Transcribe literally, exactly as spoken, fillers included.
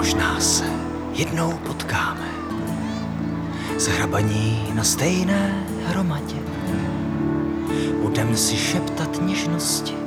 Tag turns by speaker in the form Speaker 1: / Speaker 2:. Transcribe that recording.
Speaker 1: možná se jednou potkáme, zhrabaní na stejné hromadě. Budem si šeptat něžnosti